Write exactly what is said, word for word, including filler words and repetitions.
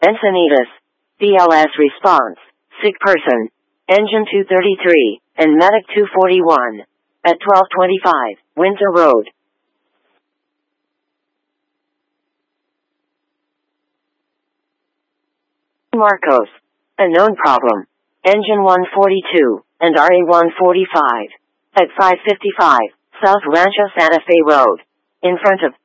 Encinitas. B L S response. Sick person. Engine two thirty-three, and Medic two forty-one. At twelve twenty-five, Windsor Road. Marcos. A known problem. Engine one forty-two, and R A one forty-five. At five fifty-five, South Rancho Santa Fe Road. In front of